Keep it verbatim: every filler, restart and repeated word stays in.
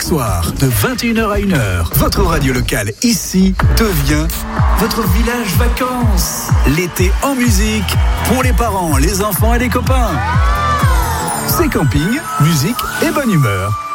chaque soir, de vingt et une heures à une heure, votre radio locale ici devient votre village vacances. L'été en musique, pour les parents, les enfants et les copains. C'est camping, musique et bonne humeur.